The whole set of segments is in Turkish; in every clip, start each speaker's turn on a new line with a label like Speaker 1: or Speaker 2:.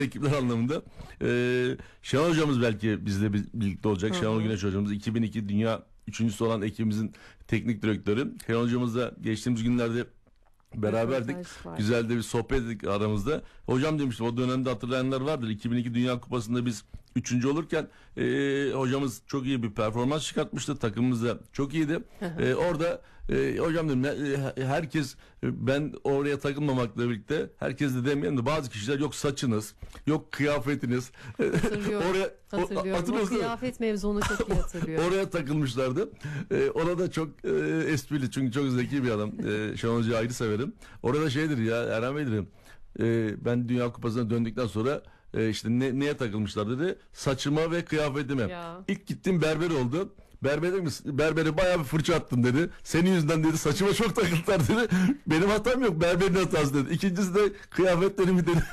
Speaker 1: ekipler anlamında. Şenol hocamız belki bizle birlikte olacak. Şenol Güneş hocamız 2002 dünya üçüncüsü olan ekibimizin teknik direktörü. Şenol hocamızla geçtiğimiz günlerde beraberdik. Güzel de bir sohbet ettik aramızda. Hocam demiştim, o dönemde hatırlayanlar vardır. 2002 Dünya Kupası'nda biz üçüncü olurken hocamız çok iyi bir performans çıkartmıştı. Takımımız da çok iyiydi. Orada hocam dedim, herkes, ben oraya takılmamakla birlikte, herkes de demeyelim de, bazı kişiler yok saçınız, yok kıyafetiniz.
Speaker 2: Hatırlıyorum. O kıyafet mevzunu çok iyi hatırlıyorum.
Speaker 1: Oraya takılmışlardı. Ona da çok esprili, çünkü çok zeki bir adam. Şenol Hoca'yı ayrı severim. Orada şeydir ya, Erhan Bey dedim, ben Dünya Kupası'na döndükten sonra işte neye takılmışlar dedi. Saçıma ve kıyafetime.
Speaker 2: Ya.
Speaker 1: İlk gittim berber oldu. Berbere bayağı bir fırça attım dedi. Senin yüzünden dedi, saçıma çok takıldılar dedi. Benim hatam yok, berberin hatası dedi. İkincisi de kıyafetlerimi dedi.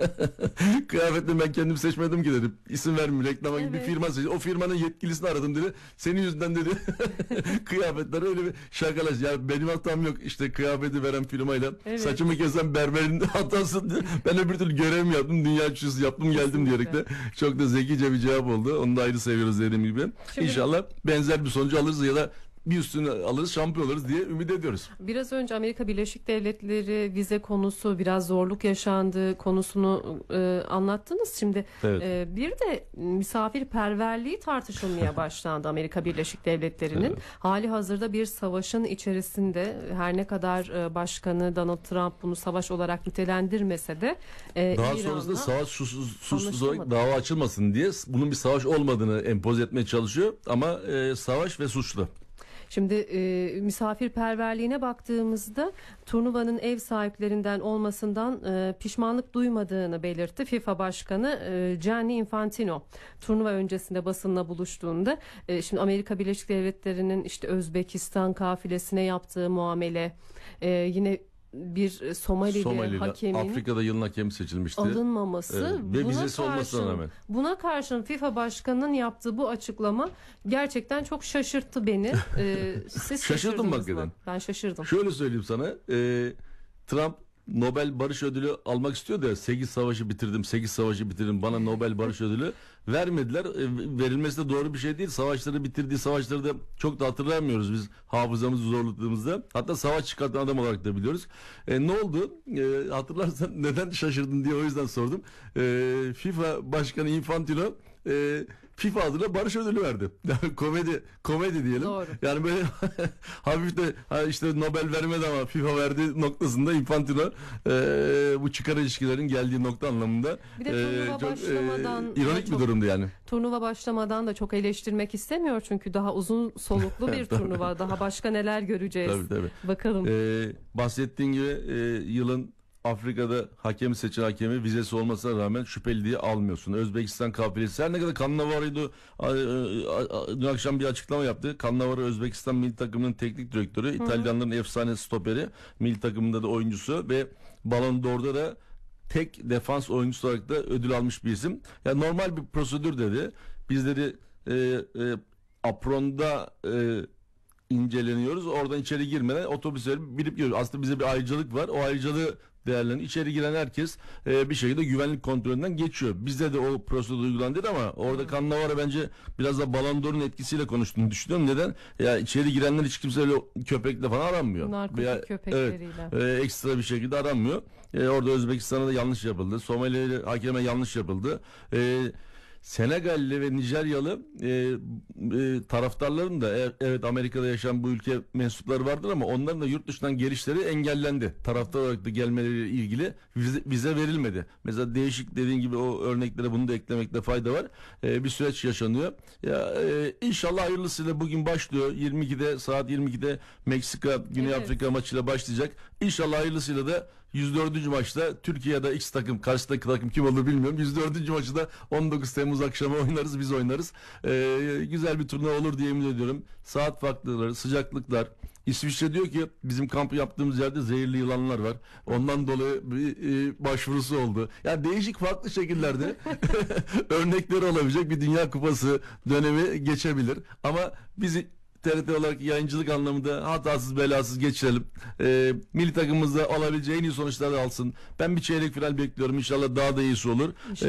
Speaker 1: Kıyafetlerimi ben kendim seçmedim ki dedim. İsim vermeyeyim, reklama gibi bir firma seçtim. O firmanın yetkilisini aradım dedi. Senin yüzünden dedi. Kıyafetler, öyle bir şakalaş. Ya benim hatam yok, işte kıyafeti veren firmayla saçımı kesen berberin hatası dedi. Ben öbür türlü görev yaptım. Dünya üçüncüsü yaptım geldim diyerek de çok da zekice bir cevap oldu. Onu da ayrı seviyoruz dediğim gibi. Şimdi, İnşallah benzer bir sonucu alırız ya da bir üstünü alırız, şampiyon oluruz diye ümit ediyoruz.
Speaker 2: Biraz önce Amerika Birleşik Devletleri vize konusu, biraz zorluk yaşandığı konusunu anlattınız. Şimdi bir de misafirperverliği tartışılmaya başlandı Amerika Birleşik Devletleri'nin. Hali hazırda bir savaşın içerisinde, her ne kadar Başkanı Donald Trump bunu savaş olarak nitelendirmese de
Speaker 1: daha sonrasında savaş susuz olarak dava açılmasın diye bunun bir savaş olmadığını empoze etmeye çalışıyor ama savaş ve suçlu.
Speaker 2: Şimdi misafirperverliğine baktığımızda turnuvanın ev sahiplerinden olmasından pişmanlık duymadığını belirtti FIFA Başkanı Gianni Infantino. Turnuva öncesinde basınla buluştuğunda şimdi Amerika Birleşik Devletleri'nin işte Özbekistan kafilesine yaptığı muamele, yine bir Somalili hakemin
Speaker 1: Afrika'da yılın hakemi seçilmişti.
Speaker 2: Alınmaması
Speaker 1: ve vizesi olmasına rağmen.
Speaker 2: Buna karşın FIFA Başkanı'nın yaptığı bu açıklama gerçekten çok şaşırttı beni. Siz
Speaker 1: şaşırdın mı
Speaker 2: mı?
Speaker 1: hakikaten?
Speaker 2: Ben şaşırdım.
Speaker 1: Şöyle söyleyeyim sana. Trump Nobel Barış Ödülü almak istiyor da 8 savaşı bitirdim, bana Nobel Barış Ödülü vermediler. Verilmesi de doğru bir şey değil. Savaşları bitirdiği savaşları da çok da hatırlamıyoruz biz, hafızamızı zorladığımızda. Hatta savaş çıkartan adam olarak da biliyoruz. Ne oldu? Hatırlarsan neden şaşırdın diye o yüzden sordum. FIFA Başkanı Infantino FIFA adına barış ödülü verdi. komedi diyelim.
Speaker 2: Doğru.
Speaker 1: Yani böyle hafif de işte Nobel vermedi ama FIFA verdi noktasında Infantino bu çıkar ilişkilerin geldiği nokta anlamında
Speaker 2: bir de turnuva başlamadan
Speaker 1: ironik bir durumdu yani.
Speaker 2: Turnuva başlamadan da çok eleştirmek istemiyor çünkü daha uzun soluklu bir turnuva. Daha başka neler göreceğiz.
Speaker 1: Tabii.
Speaker 2: Bakalım.
Speaker 1: Bahsettiğin gibi yılın Afrika'da hakemi seçen hakemi vizesi olmasına rağmen şüpheli diye almıyorsun. Özbekistan kafilesi her ne kadar Cannavaro'ydu, dün akşam bir açıklama yaptı. Cannavaro Özbekistan milli takımının teknik direktörü, İtalyanların efsane stoperi, milli takımında da oyuncusu ve Ballon d'Or'da da tek defans oyuncusu olarak da ödül almış bir isim. Yani normal bir prosedür dedi. Bizleri apronda inceleniyoruz. Oradan içeri girmeden otobüsleri binip giriyoruz. Aslında bize bir ayrıcalık var. O ayrıcalığı değerlendirin. İçeri giren herkes bir şekilde güvenlik kontrolünden geçiyor. Bizde de o prosedür uygulandı ama orada Cannavaro bence biraz da Ballon d'Or'un etkisiyle konuştuğunu düşünüyorum. Neden? Ya içeri girenler hiç kimse öyle köpekle falan aranmıyor.
Speaker 2: Narkotik köpekleriyle.
Speaker 1: Ekstra bir şekilde aranmıyor. Orada Özbekistan'a da yanlış yapıldı. Somali'ye hakeme yanlış yapıldı. Senegalli ve Nijeryalı taraftarların da evet Amerika'da yaşayan bu ülke mensupları vardır ama onların da yurt dışından gelişleri engellendi. Taraftar olarak da gelmeleriyle ilgili vize verilmedi. Mesela değişik dediğin gibi o örneklere bunu da eklemekte fayda var. Bir süreç yaşanıyor. İnşallah hayırlısıyla bugün başlıyor. Saat 22'de Meksika Güney Afrika maçıyla başlayacak. İnşallah hayırlısıyla da 104. maçta Türkiye'de X takım, karşıdaki takım kim olur bilmiyorum. 104. maçı da 19 Temmuz akşamı oynarız, biz oynarız. Güzel bir turnuva olur diye emin ediyorum. Saat farklılıkları, sıcaklıklar. İsviçre diyor ki bizim kampı yaptığımız yerde zehirli yılanlar var. Ondan dolayı bir başvurusu oldu. Yani değişik farklı şekillerde örnekleri olabilecek bir Dünya Kupası dönemi geçebilir. Ama bizi TRT olarak yayıncılık anlamında hatasız belasız geçirelim. Milli takımımızda alabileceği en iyi sonuçları alsın. Ben bir çeyrek final bekliyorum. İnşallah daha da iyisi olur.